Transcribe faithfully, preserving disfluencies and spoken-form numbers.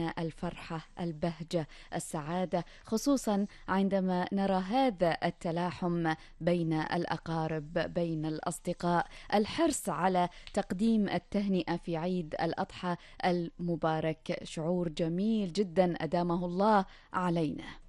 لنا الفرحة، البهجة، السعادة، خصوصا عندما نرى هذا التلاحم بين الأقارب، بين الأصدقاء، الحرص على تقديم التهنئة في عيد الأضحى المبارك. شعور جميل جدا أدامه الله علينا.